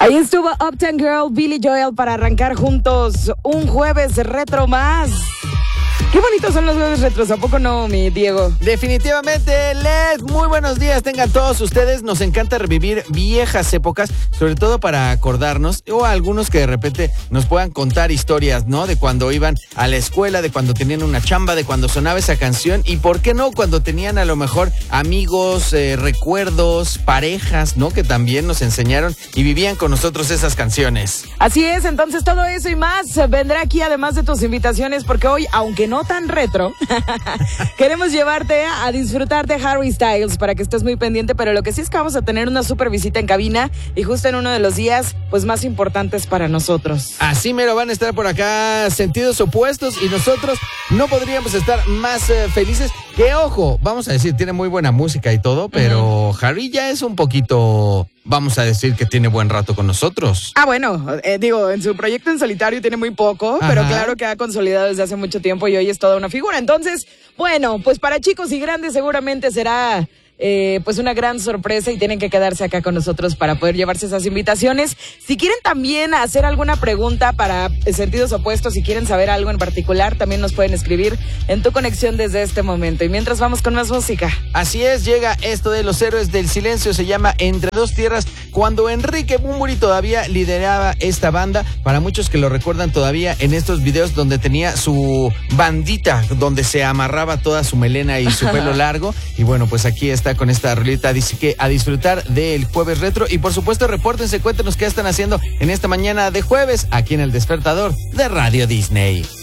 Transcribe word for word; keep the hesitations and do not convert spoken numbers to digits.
Ahí estuvo Uptown Girl, Billy Joel, para arrancar juntos un jueves retro más. Qué bonitos son los jueves retros, ¿a poco no, mi Diego? Definitivamente, Les, muy buenos días tengan todos ustedes. Nos encanta revivir viejas épocas, sobre todo para acordarnos, o a algunos que de repente nos puedan contar historias, ¿no? De cuando iban a la escuela, de cuando tenían una chamba, de cuando sonaba esa canción, y por qué no, cuando tenían a lo mejor amigos, eh, recuerdos, parejas, ¿no? Que también nos enseñaron y vivían con nosotros esas canciones. Así es, entonces todo eso y más vendrá aquí, además de tus invitaciones, porque hoy, aunque no tan retro, queremos llevarte a disfrutar de Harry Styles para que estés muy pendiente, pero lo que sí es que vamos a tener una super visita en cabina y justo en uno de los días pues más importantes para nosotros. Así mero van a estar por acá sentidos opuestos y nosotros no podríamos estar más eh, felices. Que ojo, vamos a decir, tiene muy buena música y todo, pero uh-huh. Harry ya es un poquito, vamos a decir que tiene buen rato con nosotros. Ah, bueno, eh, digo, en su proyecto en solitario tiene muy poco, Ajá. pero claro que ha consolidado desde hace mucho tiempo y hoy es toda una figura. Entonces, bueno, pues para chicos y grandes seguramente será eh, pues una gran sorpresa y tienen que quedarse acá con nosotros para poder llevarse esas invitaciones. Si quieren también hacer alguna pregunta para sentidos opuestos, si quieren saber algo en particular, también nos pueden escribir en Tu Conexión desde este momento. Y mientras vamos con más música. Así es, llega esto de Los Héroes del Silencio, se llama Entre Dos Tierras, cuando Enrique Bunbury todavía lideraba esta banda. Para muchos que lo recuerdan todavía en estos videos donde tenía su bandita, donde se amarraba toda su melena y su pelo largo. Y bueno, pues aquí está con esta rolita, dice que a disfrutar del jueves retro. Y por supuesto, repórtense, cuéntenos qué están haciendo en esta mañana de jueves aquí en El Despertador de Radio Disney.